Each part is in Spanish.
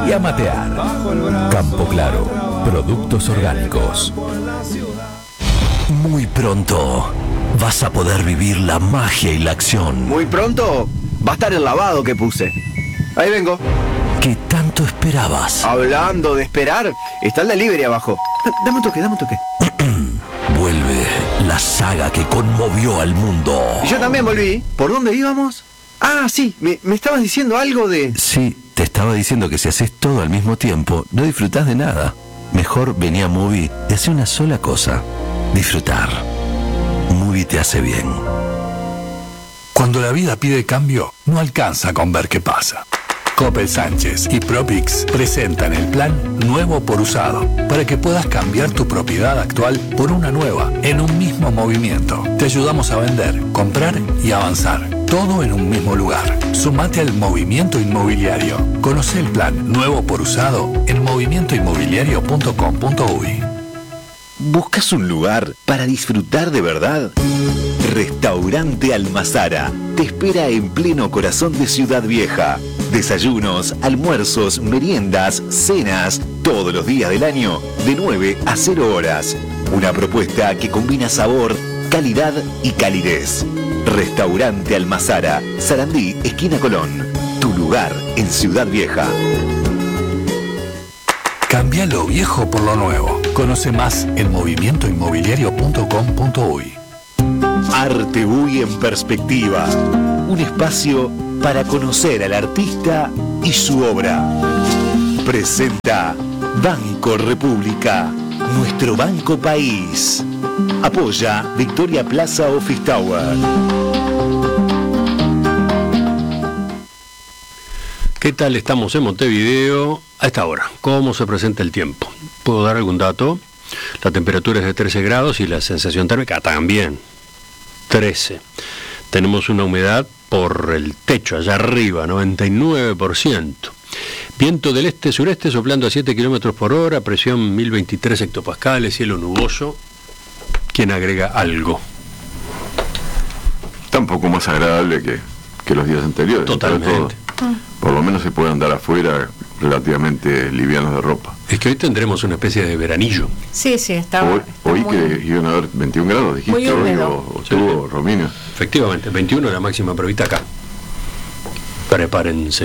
y a matear. Campo Claro, productos orgánicos. Muy pronto vas a poder vivir la magia y la acción. Muy pronto va a estar el lavado que puse. Ahí vengo. ¿Qué tanto esperabas? Hablando de esperar, está el delivery abajo. Dame un toque. Vuelve la saga que conmovió al mundo. Y yo también volví. ¿Por dónde íbamos? Ah, sí, me estabas diciendo algo de... Sí, te estaba diciendo que si haces todo al mismo tiempo, no disfrutás de nada. Mejor vení a Movie y hace una sola cosa: disfrutar. Movie te hace bien. Cuando la vida pide cambio, no alcanza con ver qué pasa. Coppel Sánchez y Propix presentan el plan Nuevo por Usado para que puedas cambiar tu propiedad actual por una nueva en un mismo movimiento. Te ayudamos a vender, comprar y avanzar, todo en un mismo lugar. Sumate al movimiento inmobiliario. Conoce el plan Nuevo por Usado en movimientoinmobiliario.com.uy. ¿Buscas un lugar para disfrutar de verdad? Restaurante Almazara te espera en pleno corazón de Ciudad Vieja. Desayunos, almuerzos, meriendas, cenas, todos los días del año, de 9 a 0 horas. Una propuesta que combina sabor, calidad y calidez. Restaurante Almazara, Sarandí, esquina Colón. Tu lugar en Ciudad Vieja. Cambia lo viejo por lo nuevo. Conoce más en movimientoinmobiliario.com.uy. Arte Uy en perspectiva. Un espacio para conocer al artista y su obra. Presenta Banco República, nuestro banco país. Apoya Victoria Plaza Office Tower. ¿Qué tal estamos en Montevideo a esta hora? ¿Cómo se presenta el tiempo? ¿Puedo dar algún dato? La temperatura es de 13 grados y la sensación térmica también 13. Tenemos una humedad por el techo, allá arriba, 99%. Viento del este-sureste soplando a 7 kilómetros por hora, presión 1023 hectopascales, cielo nuboso. ¿Quién agrega algo? Está un poco más agradable que los días anteriores. Totalmente. Por lo menos se puede andar afuera relativamente livianos de ropa. Es que hoy tendremos una especie de veranillo. Sí, está Hoy muy... que iban a haber 21 grados, dijiste, muy hoy o tuvo, Romina. Efectivamente, 21 es la máxima prevista acá. Prepárense.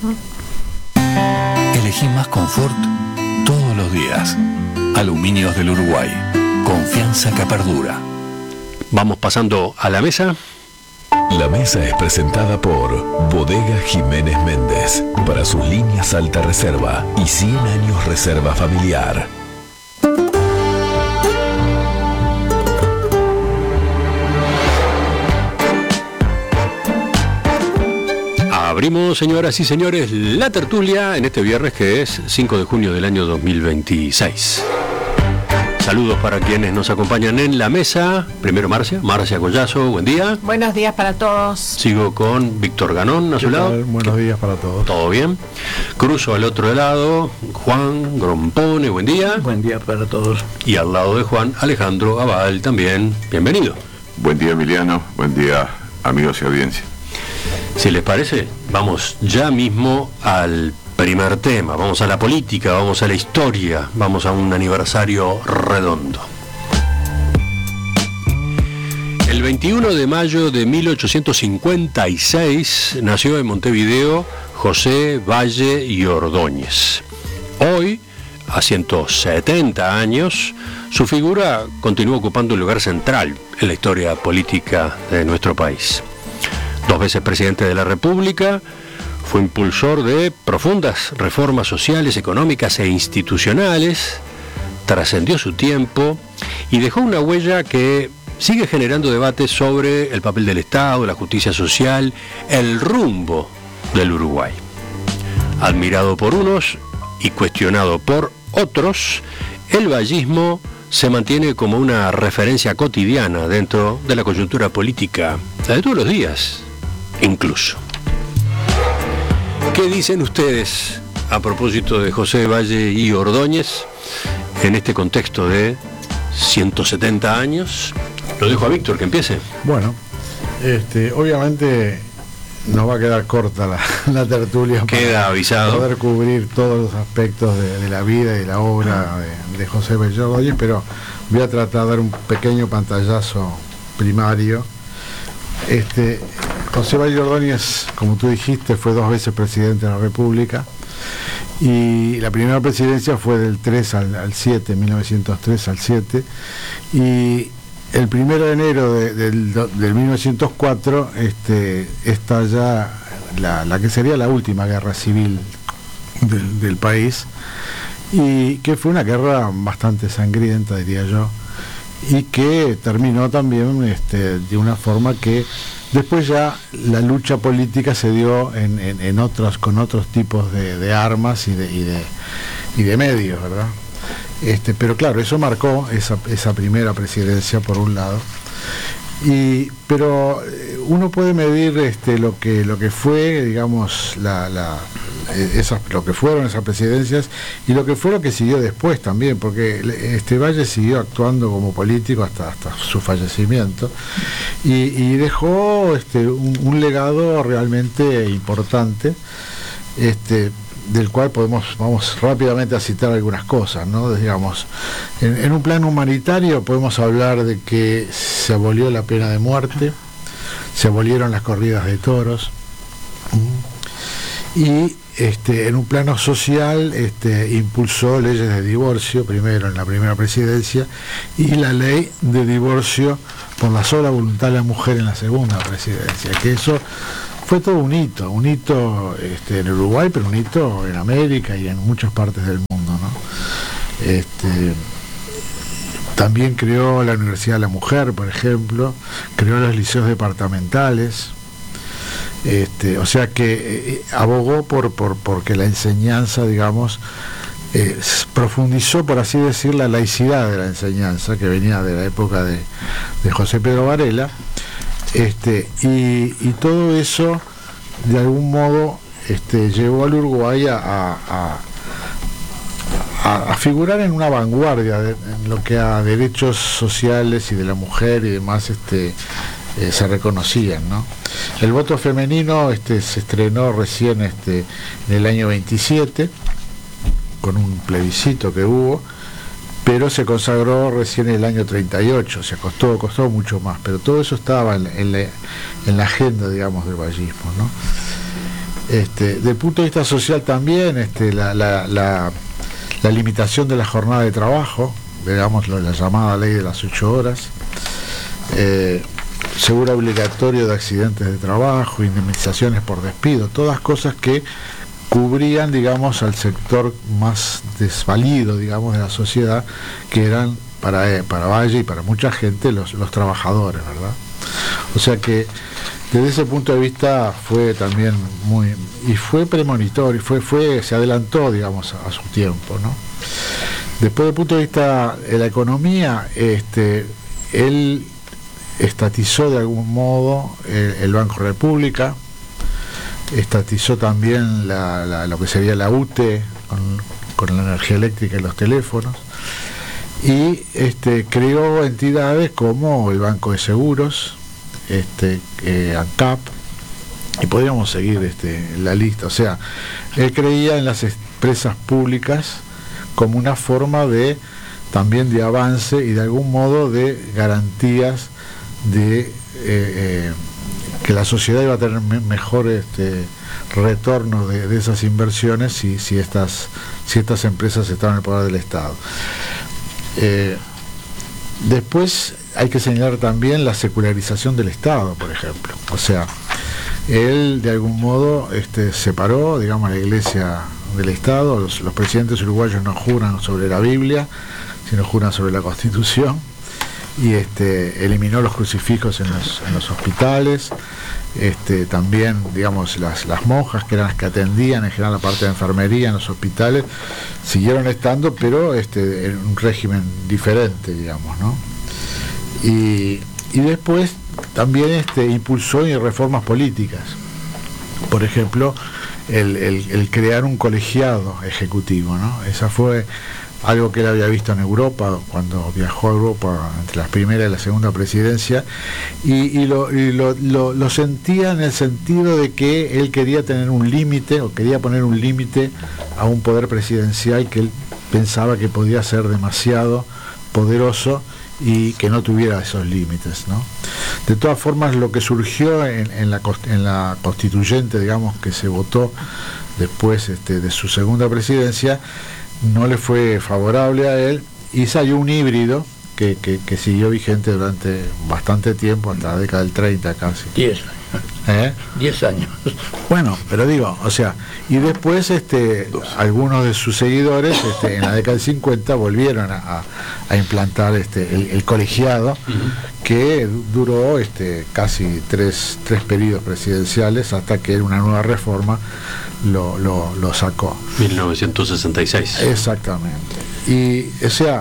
Elegí más confort todos los días. Aluminios del Uruguay. Confianza que perdura. Vamos pasando a la mesa. La mesa es presentada por Bodega Jiménez Méndez, para sus líneas alta reserva y 100 años reserva familiar. Abrimos, señoras y señores, la tertulia en este viernes que es 5 de junio del año 2026. Saludos para quienes nos acompañan en la mesa. Primero Marcia Collazo, buen día. Buenos días para todos. Sigo con Víctor Ganón a su lado. Buenos días para todos. ¿Todo bien? Cruzo al otro lado, Juan Grompone, buen día. Buen día para todos. Y al lado de Juan, Alejandro Abal también, bienvenido. Buen día, Emiliano, buen día, amigos y audiencia. Si les parece, vamos ya mismo al primer tema, vamos a la política, vamos a la historia, vamos a un aniversario redondo. El 21 de mayo de 1856 nació en Montevideo José Valle y Ordóñez. Hoy, a 170 años, su figura continúa ocupando un lugar central en la historia política de nuestro país. 2 veces presidente de la República, fue impulsor de profundas reformas sociales, económicas e institucionales, trascendió su tiempo y dejó una huella que sigue generando debates sobre el papel del Estado, la justicia social, el rumbo del Uruguay. Admirado por unos y cuestionado por otros, el vallismo se mantiene como una referencia cotidiana dentro de la coyuntura política, la de todos los días, incluso. ¿Qué dicen ustedes a propósito de José Valle y Ordóñez en este contexto de 170 años? Lo dejo a Víctor que empiece. Bueno, obviamente nos va a quedar corta la tertulia. Queda avisado. Para poder cubrir todos los aspectos de la vida y de la obra de José Bello Ordóñez, pero voy a tratar de dar un pequeño pantallazo primario. José Bello Ordóñez, como tú dijiste, fue 2 veces presidente de la República, y la primera presidencia fue del 3 al 7, 1903 al 7, y el 1 de enero del 1904 estalla la que sería la última guerra civil del país, y que fue una guerra bastante sangrienta, diría yo, y que terminó también de una forma que después ya la lucha política se dio con otros tipos de armas y de medios, ¿verdad? Pero claro, eso marcó esa primera presidencia por un lado, pero uno puede medir lo que fue, digamos, lo que fueron esas presidencias y lo que siguió después también, porque Valle siguió actuando como político hasta su fallecimiento, y dejó un legado realmente importante, del cual vamos rápidamente a citar algunas cosas, ¿no? Digamos, en un plano humanitario podemos hablar de que se abolió la pena de muerte, se abolieron las corridas de toros, y en un plano social impulsó leyes de divorcio, primero en la primera presidencia, y la ley de divorcio por la sola voluntad de la mujer en la segunda presidencia, que eso fue todo un hito en Uruguay, pero un hito en América y en muchas partes del mundo, ¿no? También creó la Universidad de la Mujer, por ejemplo, creó los liceos departamentales, o sea que abogó porque la enseñanza, digamos, profundizó, por así decir, la laicidad de la enseñanza, que venía de la época de José Pedro Varela. Y todo eso de algún modo llevó al Uruguay a figurar en una vanguardia en lo que a derechos sociales y de la mujer y demás se reconocían, ¿no? El voto femenino se estrenó recién en el año 27 con un plebiscito que hubo, pero se consagró recién en el año 38, o sea, costó mucho más, pero todo eso estaba en la agenda, digamos, del vallismo, ¿no? Desde el punto de vista social también, la limitación de la jornada de trabajo, digamos, la llamada ley de las 8 horas, seguro obligatorio de accidentes de trabajo, indemnizaciones por despido, todas cosas que cubrían, digamos, al sector más desvalido, digamos, de la sociedad, que eran para Valle y para mucha gente los trabajadores, ¿verdad? O sea que desde ese punto de vista fue también fue premonitorio, se adelantó, digamos, a su tiempo, ¿no? Después del punto de vista de la economía, él estatizó de algún modo el Banco República, estatizó también lo que sería la UTE con la energía eléctrica y los teléfonos, y creó entidades como el Banco de Seguros, ANCAP, y podríamos seguir la lista. O sea, él creía en las empresas públicas como una forma también de avance y de algún modo de garantías de que la sociedad iba a tener mejor retorno de esas inversiones si estas empresas estaban en el poder del Estado. Después hay que señalar también la secularización del Estado, por ejemplo. O sea, él de algún modo separó, digamos, la Iglesia del Estado. Los presidentes uruguayos no juran sobre la Biblia, sino juran sobre la Constitución. Y eliminó los crucifijos en los hospitales. También, digamos, las monjas, que eran las que atendían en general la parte de enfermería en los hospitales, siguieron estando, pero en un régimen diferente, digamos, ¿no? Y después también impulsó reformas políticas. Por ejemplo, el crear un colegiado ejecutivo, ¿no? Esa fue algo que él había visto en Europa cuando viajó a Europa entre la primera y la segunda presidencia, y lo sentía en el sentido de que él quería tener un límite, o quería poner un límite a un poder presidencial que él pensaba que podía ser demasiado poderoso y que no tuviera esos límites, ¿no? De todas formas, lo que surgió en la constituyente, digamos, que se votó después de su segunda presidencia, no le fue favorable a él, y salió un híbrido que siguió vigente durante bastante tiempo, hasta la década del 30 casi. 10 años. 10 años. Bueno, pero digo, o sea, y después algunos de sus seguidores en la década del 50 volvieron a implantar el colegiado, que duró casi tres periodos presidenciales, hasta que una nueva reforma lo sacó. 1966. Exactamente. Y, o sea,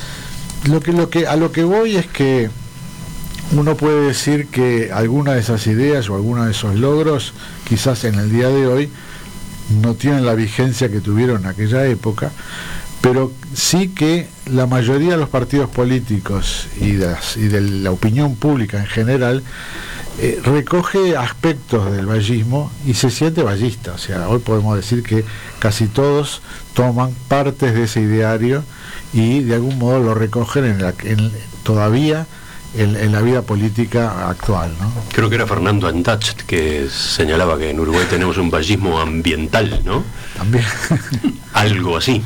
a lo que voy es que uno puede decir que algunas de esas ideas o algunos de esos logros quizás en el día de hoy no tienen la vigencia que tuvieron en aquella época, pero sí que la mayoría de los partidos políticos y de la opinión pública en general recoge aspectos del vallismo y se siente vallista. O sea, hoy podemos decir que casi todos toman partes de ese ideario y de algún modo lo recogen todavía en la vida política actual, ¿no? Creo que era Fernando Antach que señalaba que en Uruguay tenemos un vallismo ambiental, ¿no? También. Algo así.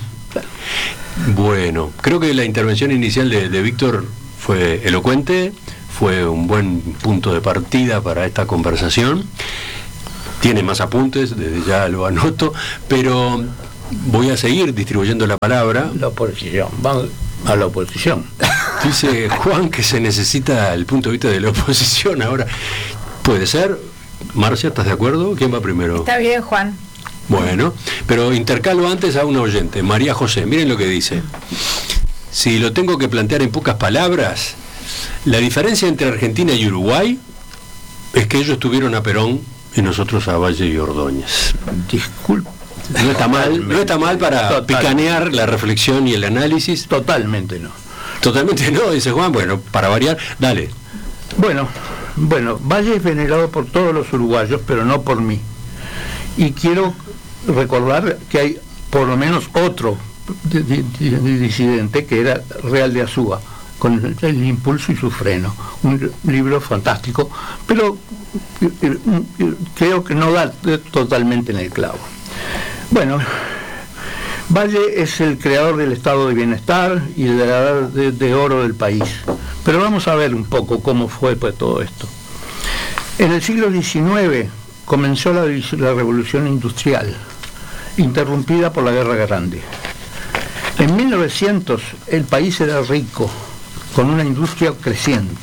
Bueno, creo que la intervención inicial de Víctor fue elocuente, fue un buen punto de partida para esta conversación. Tiene más apuntes, desde ya lo anoto, pero voy a seguir distribuyendo la palabra. La oposición, vamos a la oposición. Dice Juan que se necesita el punto de vista de la oposición ahora. ¿Puede ser? Marcia, ¿estás de acuerdo? ¿Quién va primero? Está bien, Juan. Bueno, pero intercalo antes a una oyente, María José. Miren lo que dice. Si lo tengo que plantear en pocas palabras, la diferencia entre Argentina y Uruguay es que ellos tuvieron a Perón y nosotros a Valle y Ordóñez. Disculpe. No está mal para picanear la reflexión y el análisis. Totalmente no. Totalmente no, dice Juan. Bueno, para variar, dale. Bueno, Valle es venerado por todos los uruguayos, pero no por mí. Y quiero recordar que hay por lo menos otro disidente, que era Real de Azúa, con El impulso y su freno, un libro fantástico, pero creo que no da totalmente en el clavo. Bueno, Valle es el creador del estado de bienestar y de la edad de oro del país, pero vamos a ver un poco cómo fue pues todo esto. En el siglo XIX comenzó la revolución industrial, interrumpida por la Guerra Grande. En 1900 el país era rico, con una industria creciente.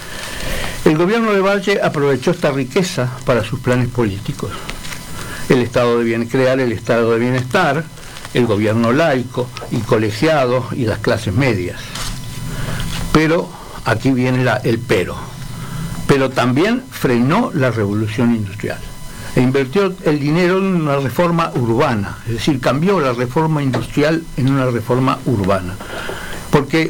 El gobierno de Valle aprovechó esta riqueza para sus planes políticos. Crear el estado de bienestar, el gobierno laico y colegiado y las clases medias. Pero aquí viene el pero también frenó la revolución industrial e invirtió el dinero en una reforma urbana, es decir, cambió la reforma industrial en una reforma urbana, porque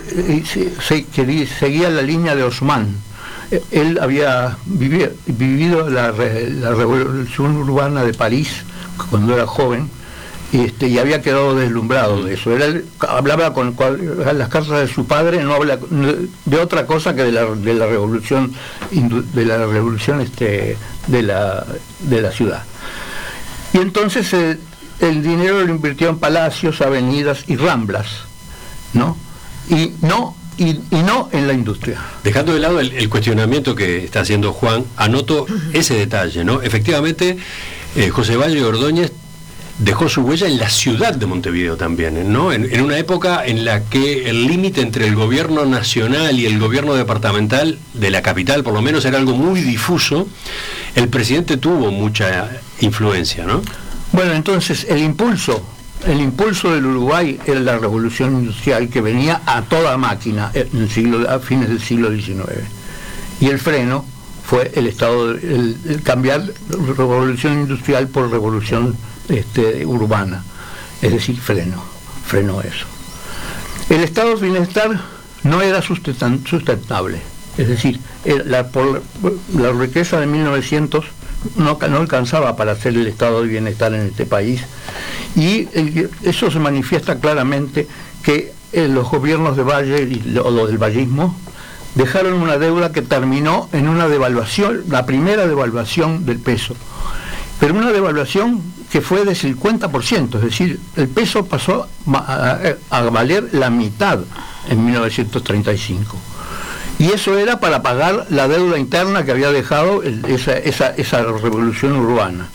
seguía la línea de Haussmann. Él había vivido la revolución urbana de París cuando era joven, y había quedado deslumbrado de eso. Él hablaba con las cartas de su padre, no habla de otra cosa que de la revolución de la ciudad. Y entonces el dinero lo invirtió en palacios, avenidas y ramblas, ¿no? Y no en la industria. Dejando de lado el cuestionamiento que está haciendo Juan, anoto ese detalle, ¿no? Efectivamente, José Valle Ordóñez dejó su huella en la ciudad de Montevideo también, ¿no? En una época en la que el límite entre el gobierno nacional y el gobierno departamental de la capital, por lo menos, era algo muy difuso. El presidente tuvo mucha influencia, ¿no? Bueno, entonces el impulso del Uruguay era la revolución industrial, que venía a toda máquina a fines del siglo XIX. Y el freno fue el cambiar revolución industrial por revolución urbana, es decir, frenó eso. El estado de bienestar no era sustentable, es decir, la riqueza de 1900 no alcanzaba para hacer el estado de bienestar en este país, y eso se manifiesta claramente que los gobiernos de Valle o los del vallismo dejaron una deuda que terminó en una devaluación, la primera devaluación del peso, pero una devaluación que fue del 50%, es decir, el peso pasó a valer la mitad en 1935. Y eso era para pagar la deuda interna que había dejado esa revolución urbana.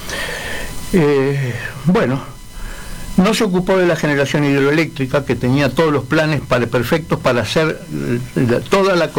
Bueno, no se ocupó de la generación hidroeléctrica, que tenía todos los planes perfectos para hacer toda la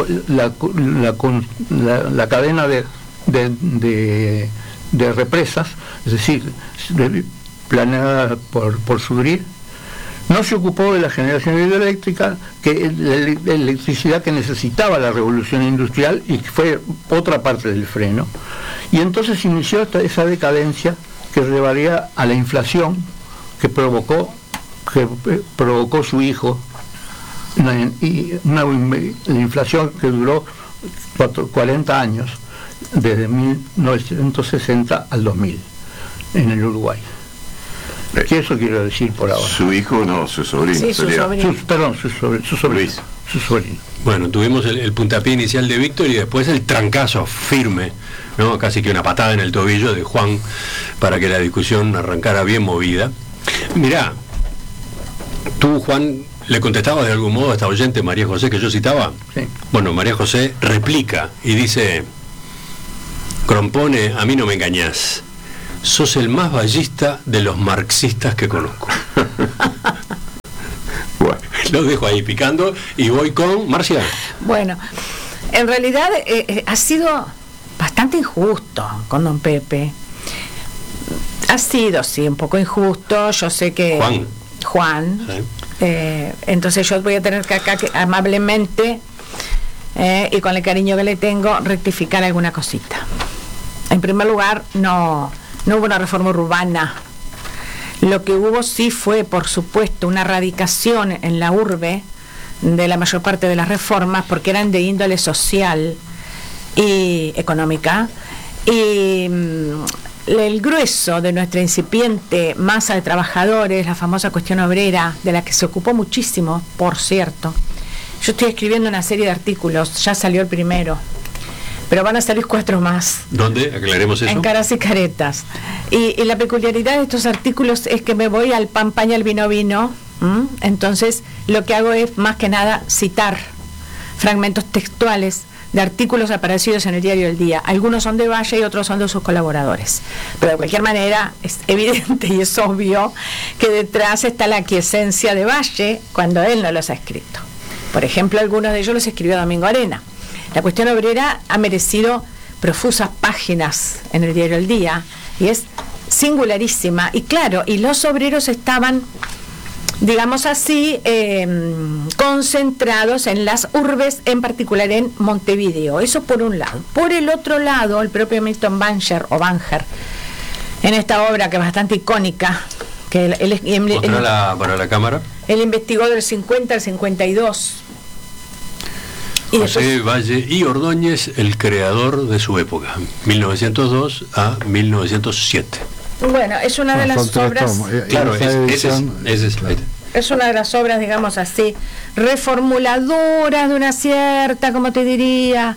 cadena de represas, es decir, planeada por Sudril. No se ocupó de la generación hidroeléctrica, que la electricidad que necesitaba la revolución industrial, y que fue otra parte del freno. Y entonces inició esa decadencia que llevaría a la inflación que provocó su hijo, la inflación que duró 40 años, desde 1960 al 2000, en el Uruguay. ¿Qué eso quiero decir por ahora? Su hijo, no, su sobrino. Sí, su sobrino. Su sobrino. Bueno, tuvimos el puntapié inicial de Víctor y después el trancazo firme, ¿no? Casi que una patada en el tobillo de Juan para que la discusión arrancara bien movida. Mirá, tú, Juan, le contestabas de algún modo a esta oyente María José que yo citaba. Sí. Bueno, María José replica y dice: Crompone, a mí no me engañás. Sos el más vallista de los marxistas que conozco. Bueno. Lo dejo ahí picando y voy con Marcia. Bueno, en realidad ha sido bastante injusto con don Pepe. Ha sido, sí, un poco injusto. Yo sé que... Juan. Sí. Entonces yo voy a tener que acá amablemente y con el cariño que le tengo rectificar alguna cosita. En primer lugar, no hubo una reforma urbana. Lo que hubo sí fue, por supuesto, una erradicación en la urbe de la mayor parte de las reformas, porque eran de índole social y económica, y el grueso de nuestra incipiente masa de trabajadores, la famosa cuestión obrera, de la que se ocupó muchísimo, por cierto. Yo estoy escribiendo una serie de artículos, ya salió el primero, pero van a salir 4 más. ¿Dónde? Aclaremos eso. En Caras y Caretas. Y la peculiaridad de estos artículos es que me voy al pan y al vino. Entonces, lo que hago es, más que nada, citar fragmentos textuales de artículos aparecidos en el diario El Día. Algunos son de Valle y otros son de sus colaboradores. Pero de cualquier manera, es evidente y es obvio que detrás está la aquiescencia de Valle cuando él no los ha escrito. Por ejemplo, algunos de ellos los escribió Domingo Arena. La cuestión obrera ha merecido profusas páginas en el diario El Día y es singularísima. Y claro, y los obreros estaban, digamos así, concentrados en las urbes, en particular en Montevideo. Eso por un lado. Por el otro lado, el propio Milton Bancher, en esta obra que es bastante icónica, que para la cámara. Él investigó del 50 al 52. José Valle y Ordóñez, el creador de su época, 1902 a 1907. Bueno, es una de las obras... Claro, es una de las obras, digamos así, reformuladoras de una cierta, como te diría,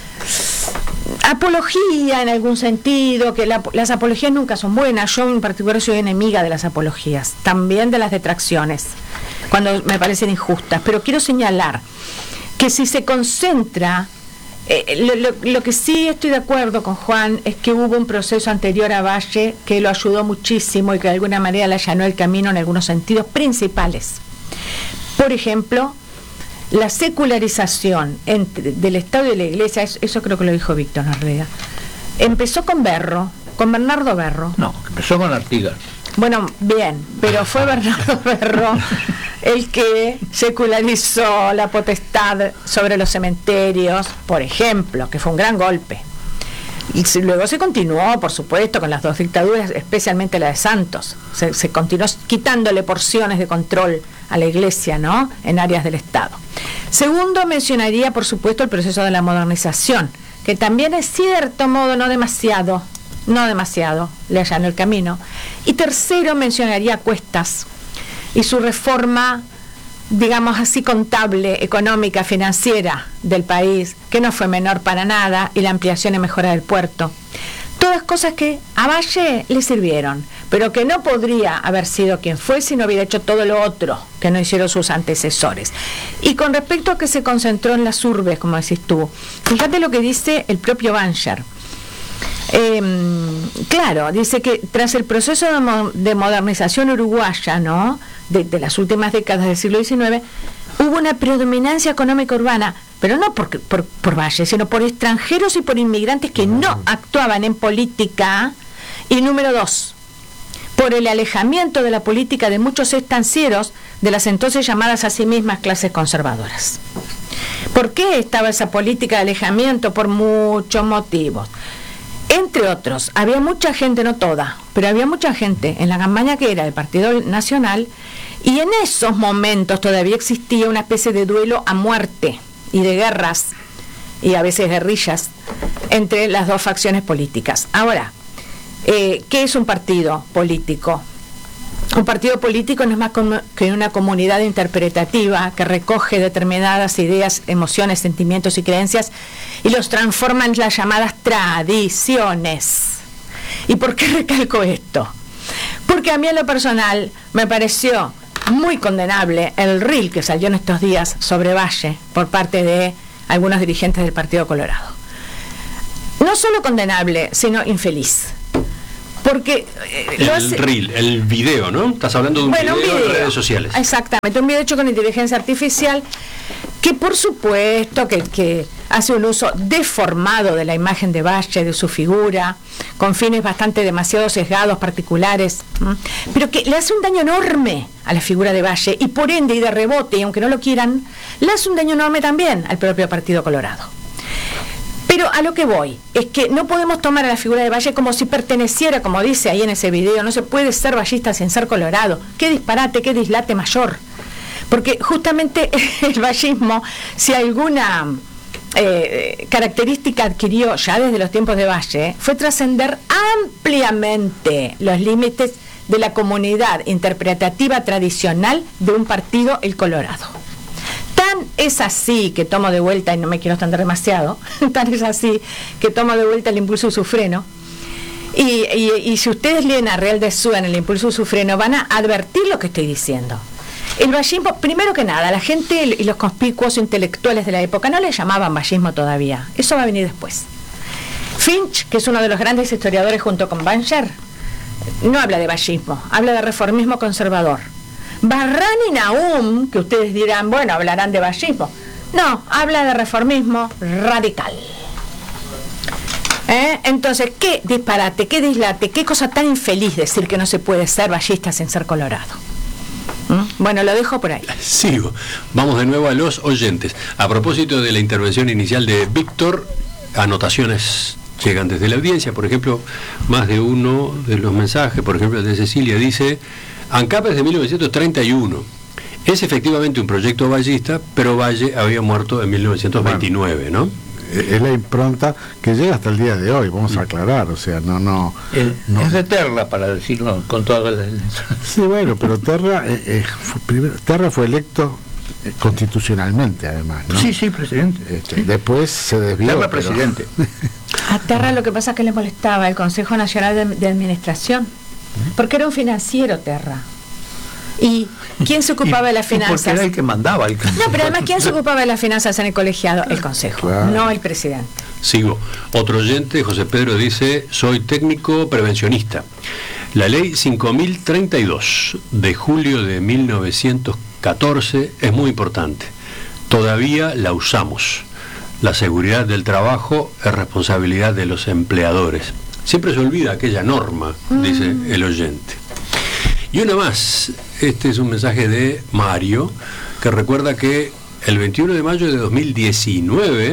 apología en algún sentido, que las apologías nunca son buenas. Yo en particular soy enemiga de las apologías, también de las detracciones, cuando me parecen injustas, pero quiero señalar que si se concentra, lo que sí estoy de acuerdo con Juan es que hubo un proceso anterior a Valle que lo ayudó muchísimo y que de alguna manera le allanó el camino en algunos sentidos principales. Por ejemplo, la secularización del Estado y de la Iglesia, eso creo que lo dijo Víctor en realidad, empezó con Bernardo Berro. No, empezó con Artigas. Bueno, bien, pero fue Bernardo Berro el que secularizó la potestad sobre los cementerios, por ejemplo, que fue un gran golpe. Y luego se continuó, por supuesto, con las dos dictaduras, especialmente la de Santos. Se continuó quitándole porciones de control a la Iglesia, ¿no?, en áreas del Estado. Segundo, mencionaría, por supuesto, el proceso de la modernización, que también es cierto modo no demasiado, le allanó el camino. Y tercero, mencionaría Cuestas y su reforma, digamos así, contable, económica, financiera del país, que no fue menor para nada, y la ampliación y mejora del puerto. Todas cosas que a Valle le sirvieron, pero que no podría haber sido quien fue si no hubiera hecho todo lo otro que no hicieron sus antecesores. Y con respecto a que se concentró en las urbes, como decís tú, fíjate lo que dice el propio Bancher. Claro, dice que tras el proceso de modernización uruguaya, ¿no?, de las últimas décadas del siglo XIX, hubo una predominancia económica urbana, pero no por Valle, sino por extranjeros y por inmigrantes que no actuaban en política. Y número 2, por el alejamiento de la política de muchos estancieros de las entonces llamadas a sí mismas clases conservadoras. ¿Por qué estaba esa política de alejamiento? Por muchos motivos. Entre otros, había mucha gente, no toda, pero había mucha gente en la campaña que era del Partido Nacional, y en esos momentos todavía existía una especie de duelo a muerte y de guerras, y a veces guerrillas, entre las dos facciones políticas. Ahora, ¿qué es un partido político? Un partido político no es más que una comunidad interpretativa que recoge determinadas ideas, emociones, sentimientos y creencias y los transforma en las llamadas tradiciones. ¿Y por qué recalco esto? Porque a mí en lo personal me pareció muy condenable el reel que salió en estos días sobre Valle por parte de algunos dirigentes del Partido Colorado. No solo condenable, sino infeliz. Porque el video, ¿no? Estás hablando de un video en redes sociales. Exactamente, un video hecho con inteligencia artificial que por supuesto que hace un uso deformado de la imagen de Valle, de su figura, con fines bastante demasiado sesgados, particulares, pero que le hace un daño enorme a la figura de Valle y por ende y de rebote, y aunque no lo quieran, le hace un daño enorme también al propio Partido Colorado. Pero a lo que voy es que no podemos tomar a la figura de Valle como si perteneciera, como dice ahí en ese video, no se puede ser vallista sin ser colorado. Qué disparate, qué dislate mayor. Porque justamente el vallismo, si alguna característica adquirió ya desde los tiempos de Valle, fue trascender ampliamente los límites de la comunidad interpretativa tradicional de un partido, el Colorado. Tan es así que tomo de vuelta, y no me quiero extender demasiado, tan es así que tomo de vuelta el impulso y su freno. Y si ustedes leen a Real de Sua en el impulso y su freno, van a advertir lo que estoy diciendo. El vallismo, primero que nada, la gente y los conspicuos intelectuales de la época no le llamaban vallismo todavía. Eso va a venir después. Finch, que es uno de los grandes historiadores junto con Bancher, no habla de vallismo, habla de reformismo conservador. Barran y Nahum, que ustedes dirán, bueno, hablarán de vallismo. No, habla de reformismo radical. Entonces, qué disparate, qué dislate, qué cosa tan infeliz decir que no se puede ser vallista sin ser colorado. Bueno, lo dejo por ahí. Sigo. Vamos de nuevo a los oyentes. A propósito de la intervención inicial de Víctor, anotaciones llegan desde la audiencia. Por ejemplo, más de uno de los mensajes, por ejemplo, el de Cecilia, dice: ANCAP es de 1931. Es efectivamente un proyecto vallista, pero Valle había muerto en 1929, ¿no? Es la impronta que llega hasta el día de hoy, vamos a aclarar, o sea, no. Es de Terra, para decirlo con todas las... Sí, bueno, pero Terra fue electo constitucionalmente, además, ¿no? Sí, presidente. Después se desvió. Terra, presidente. A Terra lo que pasa es que le molestaba el Consejo Nacional de Administración, porque era un financiero Terra. ¿Y quién se ocupaba de las finanzas? Porque era el que mandaba. No, pero además, ¿quién se ocupaba de las finanzas en el colegiado? El Consejo, claro. No el presidente. Sigo. Otro oyente, José Pedro, dice: soy técnico prevencionista. La ley 5032 de julio de 1914 es muy importante. Todavía la usamos. La seguridad del trabajo es responsabilidad de los empleadores. Siempre se olvida aquella norma, dice el oyente. Y una más, este es un mensaje de Mario, que recuerda que el 21 de mayo de 2019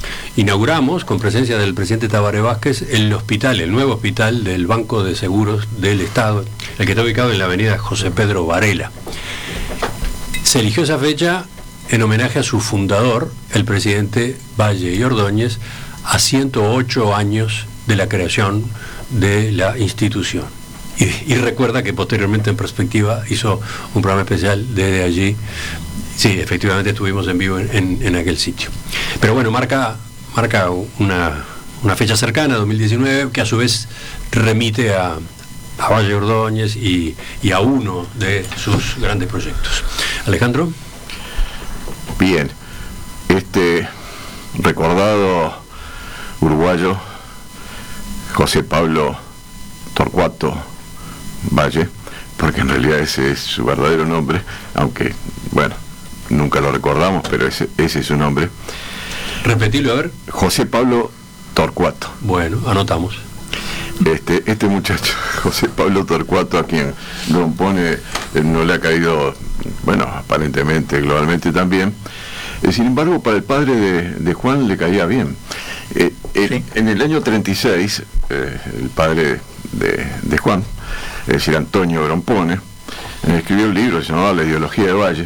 inauguramos, con presencia del presidente Tabaré Vázquez, el nuevo hospital del Banco de Seguros del Estado, el que está ubicado en la avenida José Pedro Varela. Se eligió esa fecha en homenaje a su fundador, el presidente Valle y Ordóñez, a 108 años de la creación de la institución. Y recuerda que posteriormente en Perspectiva hizo un programa especial desde allí. Sí, efectivamente estuvimos en vivo en aquel sitio. Pero bueno, marca una fecha cercana, 2019, que a su vez remite a Valle Ordóñez y a uno de sus grandes proyectos. Alejandro. Bien, este recordado uruguayo José Pablo Torcuato Valle, porque en realidad ese es su verdadero nombre, aunque, bueno, nunca lo recordamos, pero ese es su nombre. Repetilo, a ver. José Pablo Torcuato. Bueno, anotamos. Este muchacho, José Pablo Torcuato, a quien Don Pone no le ha caído, bueno, aparentemente, globalmente también. Sin embargo, para el padre de Juan le caía bien. Sí. En el año 36, el padre de Juan, es decir, Antonio Grompone, escribió un libro llamado La ideología de Valle.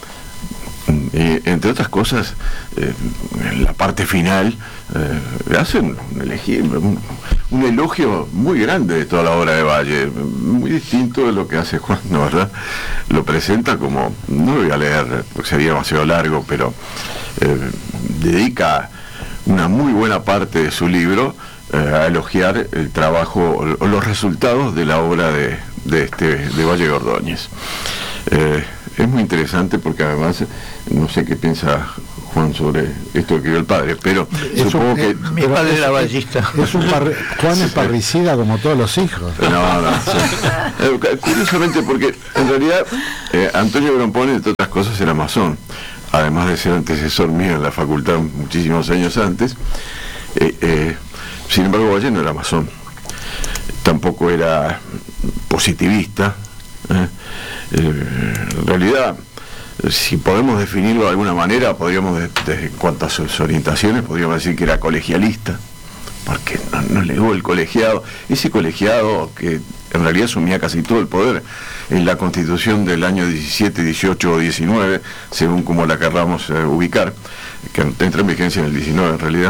Y entre otras cosas, en la parte final hacen un elogio muy grande de toda la obra de Valle, muy distinto de lo que hace Juan, ¿no, verdad? Lo presenta como, no lo voy a leer porque sería demasiado largo, pero dedica una muy buena parte de su libro a elogiar el trabajo o los resultados de la obra de Valle y Ordóñez. Es muy interesante porque además, no sé qué piensa Juan sobre esto que escribió el padre, pero supongo que... Mi padre era vallista. Juan es parricida como todos los hijos. No. Curiosamente, porque en realidad Antonio Grompone, entre otras cosas, era masón, además de ser antecesor mío en la facultad muchísimos años antes. Sin embargo, Valle no era masón, tampoco era positivista. En realidad, si podemos definirlo de alguna manera, podríamos, en cuanto a sus orientaciones, podríamos decir que era colegialista, porque no legó el colegiado, ese colegiado que en realidad asumía casi todo el poder en la Constitución del año 17, 18 o 19, según como la querramos ubicar, que entra en vigencia en el 19 en realidad.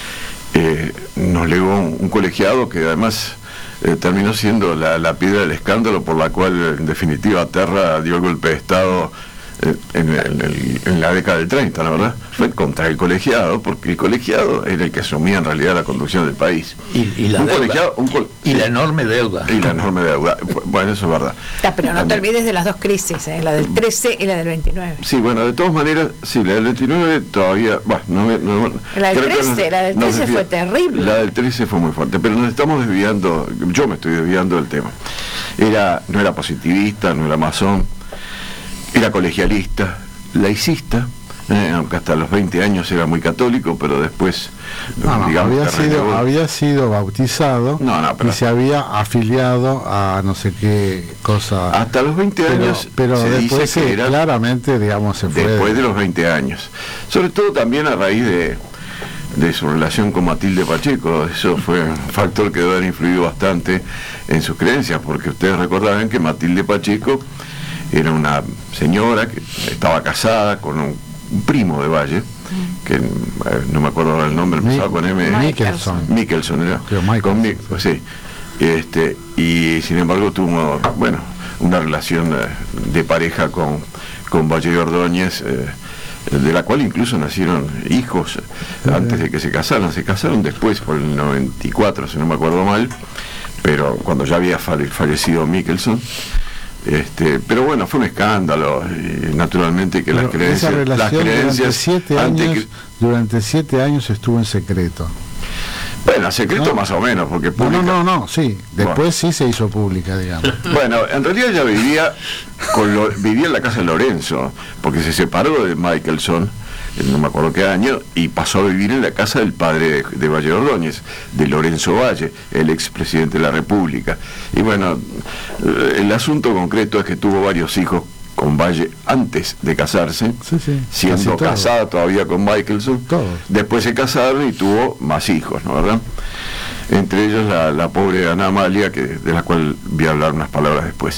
Nos legó un colegiado que además terminó siendo la piedra del escándalo por la cual en definitiva Terra dio el golpe de Estado en la década del 30, la verdad. Fue contra el colegiado, porque el colegiado era el que asumía en realidad la conducción del país. Y la deuda. La enorme deuda. Y la enorme deuda. Bueno, eso es verdad. Pero no te olvides de las dos crisis, la del 13 y la del 29. Sí, bueno, de todas maneras, sí, la del 29 todavía... Bueno, la del 13 fue terrible. La del 13 fue muy fuerte, pero nos estamos desviando, yo me estoy desviando del tema. No era positivista, no era masón, era colegialista, laicista, aunque hasta los 20 años era muy católico, pero después había sido bautizado y se había afiliado a no sé qué cosa. Hasta los 20 años, pero después claramente, digamos, se fue. Después de los 20 años. Sobre todo también a raíz de su relación con Matilde Pacheco. Eso fue un factor que debe haber influido bastante en sus creencias, porque ustedes recordarán que Matilde Pacheco era una señora que estaba casada con un primo de Valle, que no me acuerdo ahora el nombre, empezaba con M. Mickelson era. Sí. Y sin embargo tuvo, bueno, una relación de pareja con Valle y Ordóñez, de la cual incluso nacieron hijos antes de que se casaran. Se casaron después, por el 94, si no me acuerdo mal, pero cuando ya había fallecido Mickelson. Pero bueno, fue un escándalo, y naturalmente que las creencias durante 7 años estuvo en secreto. Bueno, secreto más o menos, porque pública. Sí, después sí se hizo pública, digamos. Bueno, en realidad ella vivía en la casa de Lorenzo, porque se separó de Mickelson, no me acuerdo qué año, y pasó a vivir en la casa del padre de Valle Ordóñez, de Lorenzo Valle, el expresidente de la República. Y bueno, el asunto concreto es que tuvo varios hijos con Valle antes de casarse, siendo casada todavía con Michelson. Después se casaron y tuvo más hijos, ¿no, verdad? Entre ellos la pobre Ana Amalia, de la cual voy a hablar unas palabras después.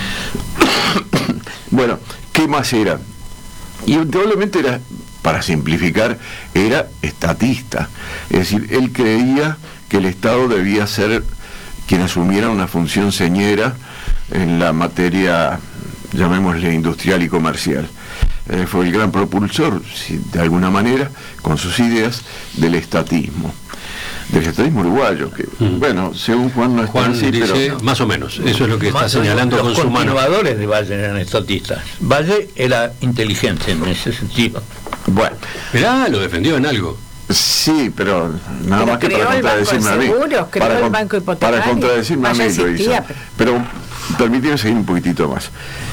Bueno, ¿qué más era? Y indudablemente era, para simplificar, era estatista. Es decir, él creía que el Estado debía ser quien asumiera una función señera en la materia, llamémosle, industrial y comercial. Fue el gran propulsor, de alguna manera, con sus ideas, del estatismo uruguayo, que, bueno, según Juan no está así, dice, pero más o menos, eso es lo que está señalando con su mano. Los continuadores de Valle eran estatistas. Valle era inteligente en ese sentido. Bueno, mirá, lo defendió en algo. Sí, pero nada más que para contradecirme a mí. Para contradecirme a mí lo hizo. Pero permíteme seguir un poquitito más.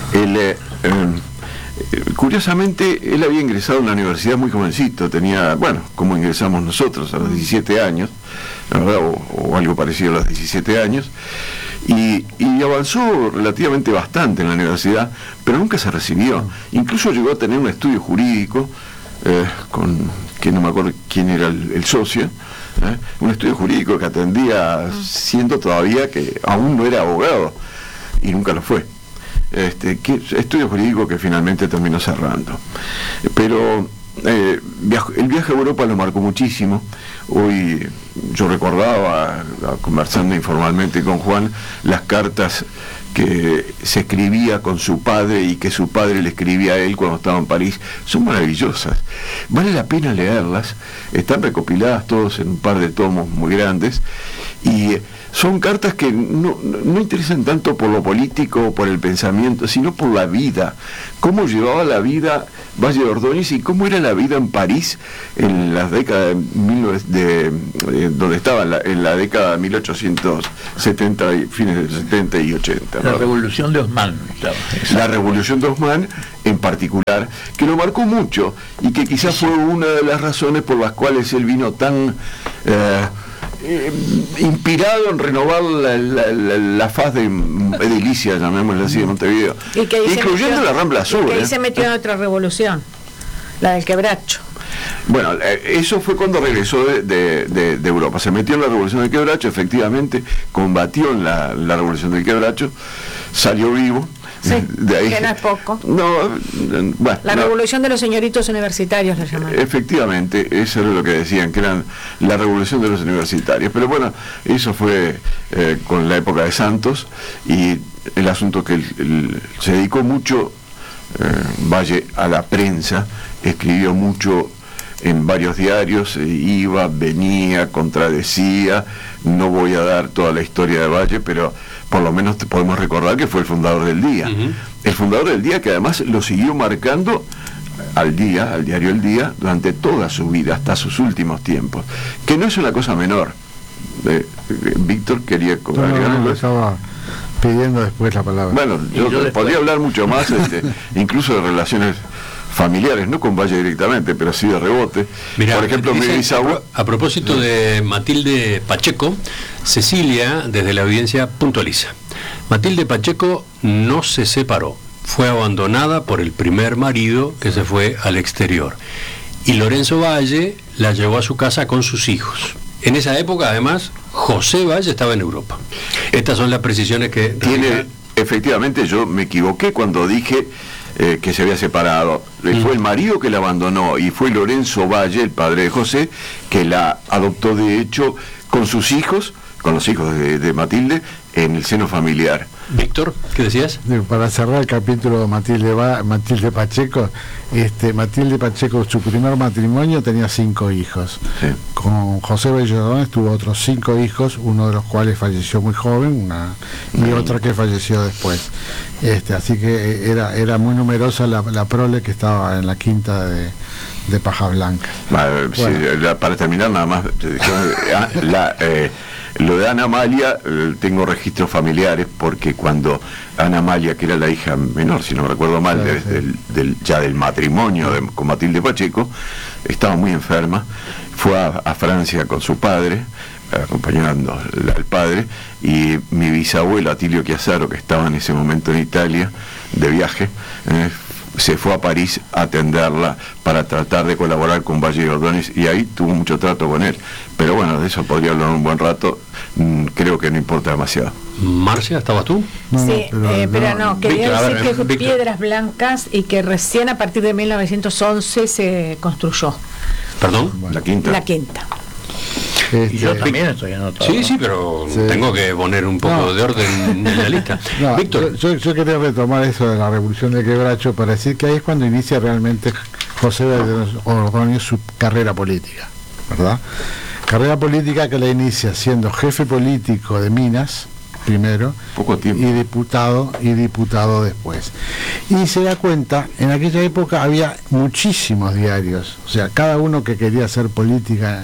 Curiosamente, él había ingresado en la universidad muy jovencito, tenía, bueno, como ingresamos nosotros, a los 17 años, ¿verdad? O algo parecido a los 17 años, y avanzó relativamente bastante en la universidad, pero nunca se recibió. Incluso llegó a tener un estudio jurídico, que no me acuerdo quién era el socio, un estudio jurídico que atendía, siendo todavía que aún no era abogado, y nunca lo fue. Estudio jurídico que finalmente terminó cerrando. Pero el viaje a Europa lo marcó muchísimo. Hoy yo recordaba, conversando informalmente con Juan, las cartas que se escribía con su padre y que su padre le escribía a él cuando estaba en París. Son maravillosas, vale la pena leerlas, están recopiladas todos en un par de tomos muy grandes, y son cartas que no interesan tanto por lo político o por el pensamiento, sino por la vida, cómo llevaba la vida Valle de Ordóñez y cómo era la vida en París en las décadas donde estaba en la década de 1870, fines del 70 y 80. La Revolución de Haussmann. La Revolución de Haussmann en particular, que lo marcó mucho y que quizás fue una de las razones por las cuales él vino tan inspirado en renovar la faz de edilicia, llamémosla así, de Montevideo, incluyendo la Rambla Sur. Y que ahí se metió en otra revolución, la del Quebracho. Bueno, eso fue cuando regresó de Europa. Se metió en la Revolución del Quebracho, efectivamente, combatió en la Revolución del Quebracho, salió vivo. Sí, de ahí, que no es poco. Bueno, la revolución de los señoritos universitarios la llamaban. Efectivamente, eso era lo que decían, que eran la revolución de los universitarios. Pero bueno, eso fue con la época de Santos, y el asunto que se dedicó mucho Valle a la prensa, escribió mucho en varios diarios, iba, venía, contradecía. No voy a dar toda la historia de Valle, pero por lo menos podemos recordar que fue el fundador del Día. El fundador del Día, que además lo siguió marcando al diario El Día, durante toda su vida, hasta sus últimos tiempos, que no es una cosa menor. Víctor quería no, estaba pidiendo después la palabra. Bueno, yo podría hablar mucho más, incluso de relaciones familiares, no con Valle directamente, pero sí de rebote. Mirá, por ejemplo, mi bisabuelo. A propósito de Matilde Pacheco, Cecilia, desde la audiencia, puntualiza: Matilde Pacheco no se separó, fue abandonada por el primer marido, que se fue al exterior, y Lorenzo Valle la llevó a su casa con sus hijos. En esa época, además, José Valle estaba en Europa. Estas son las precisiones que tiene. Efectivamente, yo me equivoqué cuando dije que se había separado. Fue el marido que la abandonó, y fue Lorenzo Valle, el padre de José, que la adoptó, de hecho, con sus hijos, con los hijos de Matilde, en el seno familiar. Víctor, ¿qué decías? Para cerrar el capítulo de Matilde Pacheco, Matilde Pacheco, su primer matrimonio, tenía 5 hijos. Sí. Con José Bellodones tuvo otros 5 hijos, uno de los cuales falleció muy joven, y otra que falleció después. Así que era muy numerosa la prole que estaba en la quinta de Paja Blanca. Bueno. Sí, para terminar, nada más, lo de Ana Amalia, tengo registros familiares, porque cuando Ana Amalia, que era la hija menor, si no recuerdo mal, ya del matrimonio con Matilde Pacheco, estaba muy enferma, fue a Francia con su padre, acompañando al padre, y mi bisabuelo Atilio Chiazaro, que estaba en ese momento en Italia de viaje, se fue a París a atenderla para tratar de colaborar con Valle y Ordóñez, y ahí tuvo mucho trato con él. Pero bueno, de eso podría hablar un buen rato, creo que no importa demasiado. Marcia, ¿estabas tú? Sí, pero no, quería Víctor, decir que Víctor. Piedras Blancas, y que recién a partir de 1911 se construyó ¿Perdón? La quinta. la quinta. Y yo también estoy anotado. Sí, pero Sí. tengo que poner un poco de orden en la lista. No, Víctor. yo quería retomar eso de la Revolución de Quebracho para decir que ahí es cuando inicia realmente José Ordóñez su carrera política, ¿verdad? Carrera política que la inicia siendo jefe político de Minas primero, Poco tiempo. y diputado después. Y se da cuenta, en aquella época había muchísimos diarios, o sea, cada uno que quería hacer política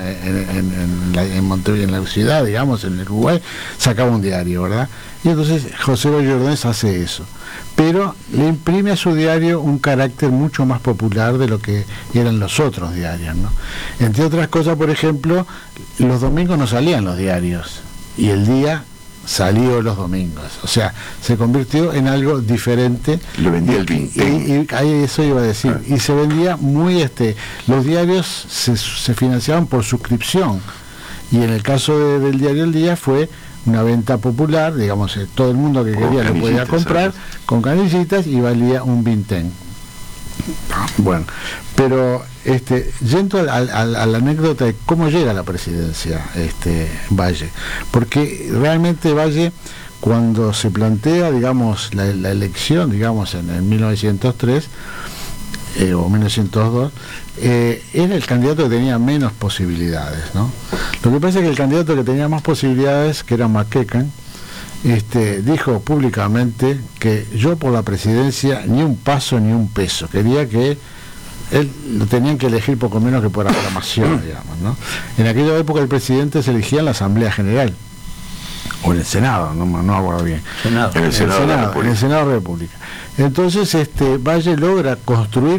en Montevideo, en la ciudad, digamos, en el Uruguay, sacaba un diario, ¿verdad? Y entonces José Valle Ordóñez hace eso, pero le imprime a su diario un carácter mucho más popular de lo que eran los otros diarios, ¿no? Entre otras cosas, por ejemplo, los domingos no salían los diarios, y el día salió los domingos, o sea, se convirtió en algo diferente. Lo vendía el Vintén. Y ahí eso iba a decir, y se vendía muy, los diarios se financiaban por suscripción, y en el caso del diario El Día fue una venta popular, digamos, todo el mundo que quería lo podía comprar, con canillitas, y valía un vintén. Bueno, pero yendo a la anécdota de cómo llega a la presidencia Valle, porque realmente Valle, cuando se plantea, digamos, la elección, digamos, en 1903 o 1902, era el candidato que tenía menos posibilidades, ¿no? Lo que pasa es que el candidato que tenía más posibilidades, que era McKekan, dijo públicamente que yo por la presidencia ni un paso ni un peso, quería que él lo tenían que elegir poco menos que por aclamación, digamos, ¿no? En aquella época el presidente se elegía en la Asamblea General o en el Senado, no acuerdo bien. Senado. En el Senado de la República. En el Senado de la República. Entonces Valle logra construir